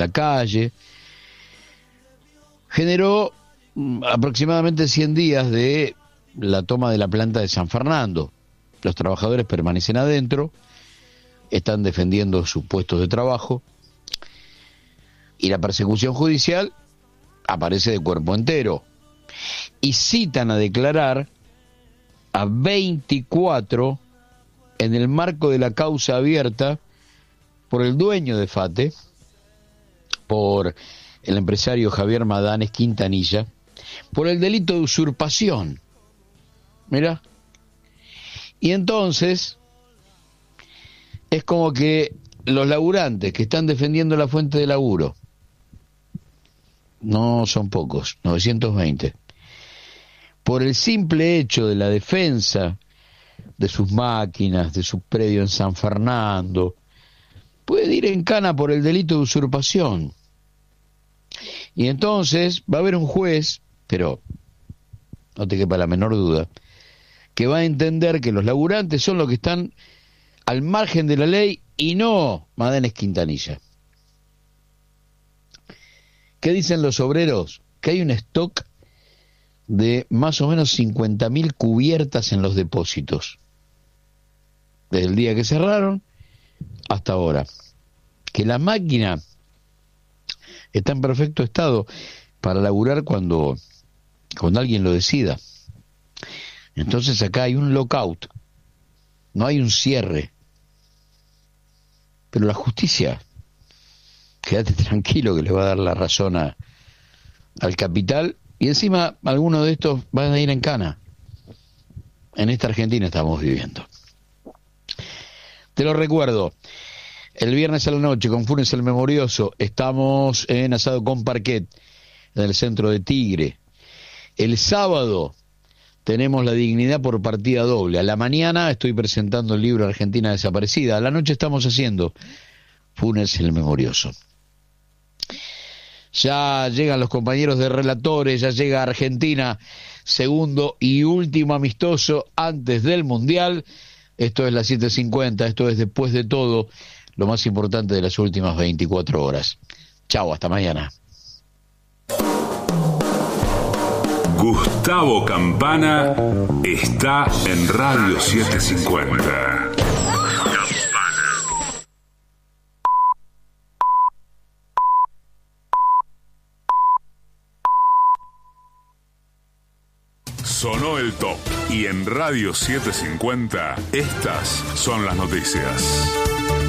la calle. Generó aproximadamente 100 días de la toma de la planta de San Fernando. Los trabajadores permanecen adentro, están defendiendo sus puestos de trabajo, y la persecución judicial aparece de cuerpo entero. Y citan a declarar a 24 en el marco de la causa abierta por el dueño de FATE, por el empresario Javier Madanes Quintanilla, por el delito de usurpación. Mirá. Y entonces es como que los laburantes que están defendiendo la fuente de laburo, no son pocos, 920, por el simple hecho de la defensa de sus máquinas, de su predio en San Fernando, puede ir en cana por el delito de usurpación. Y entonces va a haber un juez, pero no te quepa la menor duda, que va a entender que los laburantes son los que están al margen de la ley y no Madanes Quintanilla. ¿Qué dicen los obreros? Que hay un stock de más o menos 50.000 cubiertas en los depósitos, desde el día que cerraron hasta ahora. Que la máquina está en perfecto estado para laburar cuando alguien lo decida. Entonces acá hay un lockout, no hay un cierre. Pero la justicia, quédate tranquilo que le va a dar la razón al capital, y encima algunos de estos van a ir en cana. En esta Argentina estamos viviendo. Te lo recuerdo, el viernes a la noche con Funes el Memorioso estamos en Asado con Parquet, en el centro de Tigre. El sábado tenemos La Dignidad por partida doble. A la mañana estoy presentando el libro Argentina Desaparecida. A la noche estamos haciendo Funes el Memorioso. Ya llegan los compañeros de relatores, ya llega Argentina, segundo y último amistoso antes del Mundial. Esto es las 7:50, esto es Después de Todo, lo más importante de las últimas 24 horas. Chau, hasta mañana. Gustavo Campana está en Radio 750. Sonó el top y en Radio 750 estas son las noticias.